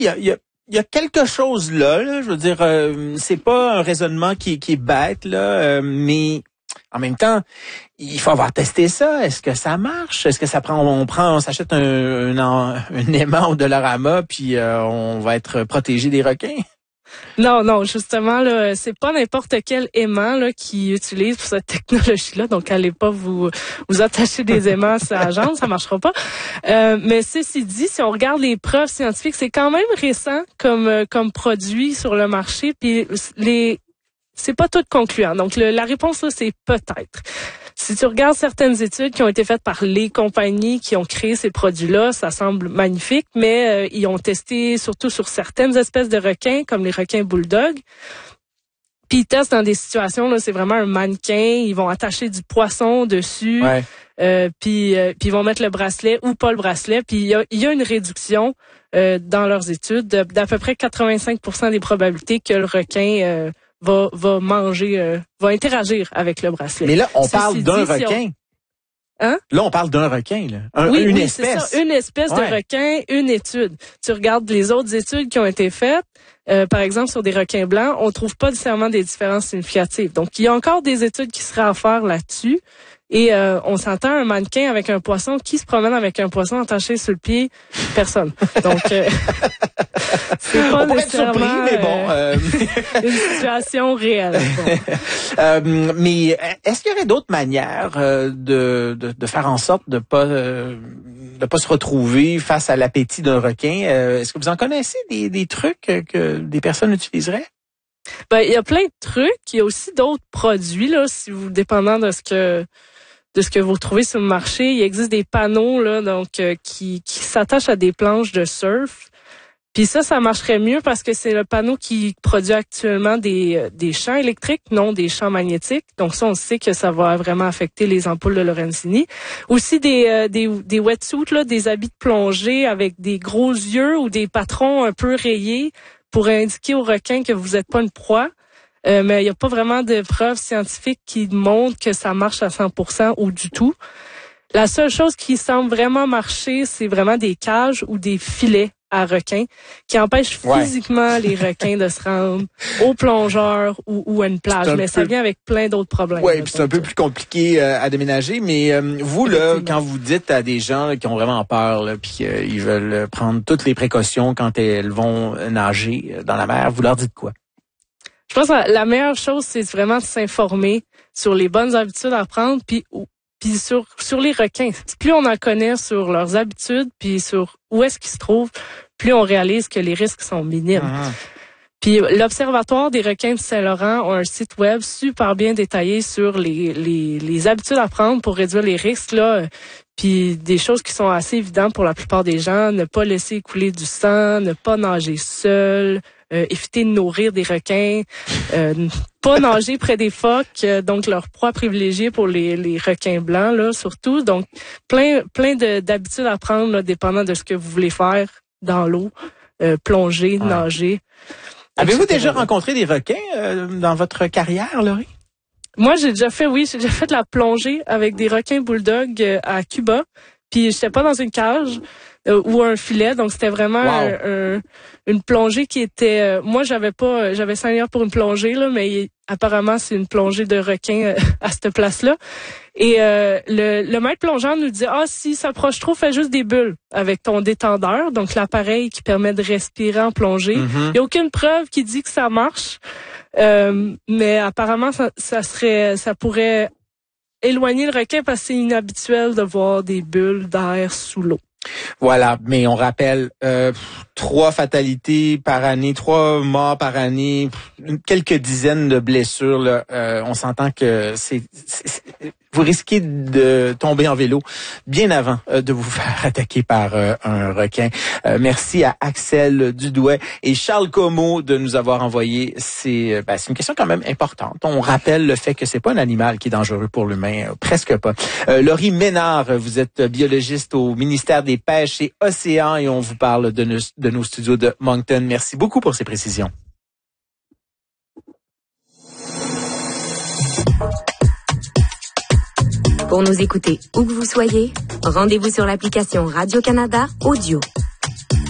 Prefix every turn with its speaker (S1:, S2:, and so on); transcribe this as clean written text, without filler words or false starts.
S1: il y a quelque chose là, je veux dire, c'est pas un raisonnement qui est bête, là, mais en même temps, il faut avoir testé ça. Est-ce que ça marche? Est-ce que on s'achète un aimant au Dollarama, puis on va être protégé des requins?
S2: Non, justement, là, c'est pas n'importe quel aimant là qui utilise pour cette technologie-là. Donc, allez pas vous attacher des aimants sur la jambe, ça marchera pas. Mais ceci dit, si on regarde les preuves scientifiques, c'est quand même récent comme produit sur le marché. Puis c'est pas tout concluant. Donc, la réponse là, c'est peut-être. Si tu regardes certaines études qui ont été faites par les compagnies qui ont créé ces produits-là, ça semble magnifique, mais ils ont testé surtout sur certaines espèces de requins, comme les requins bulldog. Puis ils testent dans des situations, là, c'est vraiment un mannequin, ils vont attacher du poisson dessus, puis ils vont mettre le bracelet ou pas le bracelet, puis il y a une réduction dans leurs études d'à peu près 85% des probabilités que le requin va manger, va interagir avec le bracelet.
S1: Mais là, on parle d'un requin.
S2: Hein?
S1: Là, on parle d'un requin, là. Une espèce.
S2: C'est ça, une espèce de requin, une étude. Tu regardes les autres études qui ont été faites, par exemple sur des requins blancs, on trouve pas nécessairement des différences significatives. Donc, il y a encore des études qui seraient à faire là-dessus. Et on s'entend un mannequin avec un poisson. Qui se promène avec un poisson attaché sur le pied? Personne. Donc, c'est pas nécessairement
S1: surpris, mais bon,
S2: une situation réelle. Bon.
S1: Mais est-ce qu'il y aurait d'autres manières de faire en sorte de pas se retrouver face à l'appétit d'un requin? Est-ce que vous en connaissez des trucs que des personnes utiliseraient?
S2: Ben, il y a plein de trucs. Il y a aussi d'autres produits, là, si vous, dépendant de ce que vous retrouvez sur le marché. Il existe des panneaux, là, donc, qui s'attachent à des planches de surf. Puis ça marcherait mieux parce que c'est le panneau qui produit actuellement des champs électriques, non des champs magnétiques. Donc ça, on sait que ça va vraiment affecter les ampoules de Lorenzini. Aussi des wetsuits, là, des habits de plongée avec des gros yeux ou des patrons un peu rayés pour indiquer aux requins que vous n'êtes pas une proie. Mais il n'y a pas vraiment de preuves scientifiques qui montrent que ça marche à 100% ou du tout. La seule chose qui semble vraiment marcher, c'est vraiment des cages ou des filets à requins qui empêchent physiquement les requins de se rendre aux plongeurs ou à une plage. Mais ça vient avec plein d'autres problèmes.
S1: Oui, puis c'est un peu plus compliqué à déménager. Mais vous, là, quand vous dites à des gens là, qui ont vraiment peur, là, puis qu'ils veulent prendre toutes les précautions quand elles vont nager dans la mer, vous leur dites quoi?
S2: Je pense que la meilleure chose, c'est vraiment de s'informer sur les bonnes habitudes à prendre, puis sur les requins. Plus on en connaît sur leurs habitudes, puis sur où est-ce qu'ils se trouvent, plus on réalise que les risques sont minimes. Puis l'Observatoire des requins de Saint-Laurent a un site web super bien détaillé sur les habitudes à prendre pour réduire les risques, là. Puis des choses qui sont assez évidentes pour la plupart des gens, ne pas laisser couler du sang, ne pas nager seul, éviter de nourrir des requins, pas nager près des phoques, donc leur proie privilégiée pour les requins blancs là surtout. Donc plein d'habitudes à prendre là, dépendant de ce que vous voulez faire dans l'eau, plonger, nager.
S1: Avez-vous déjà rencontré des requins dans votre carrière, Laurie?
S2: Moi, j'ai déjà fait de la plongée avec des requins bulldog à Cuba. Puis j'étais pas dans une cage ou un filet, donc c'était vraiment une plongée qui était. Moi, j'avais 5 heures pour une plongée là, mais apparemment c'est une plongée de requin à cette place-là. Et le maître plongeur nous dit si ça approche trop, fais juste des bulles avec ton détendeur, donc l'appareil qui permet de respirer en plongée. Il y a aucune preuve qui dit que ça marche, mais apparemment ça pourrait éloigner le requin parce que c'est inhabituel de voir des bulles d'air sous l'eau.
S1: Voilà, mais on rappelle 3 fatalités par année, 3 morts par année, quelques dizaines de blessures. Là, on s'entend que vous risquez de tomber en vélo bien avant de vous faire attaquer par un requin. Merci à Axel Dudouet et Charles Comeau de nous avoir envoyé. C'est une question quand même importante. On rappelle le fait que c'est pas un animal qui est dangereux pour l'humain, presque pas. Laurie Ménard, vous êtes biologiste au ministère des Pêches et Océans et on vous parle de nos studios de Moncton. Merci beaucoup pour ces précisions.
S3: Pour nous écouter où que vous soyez, rendez-vous sur l'application Radio-Canada Audio.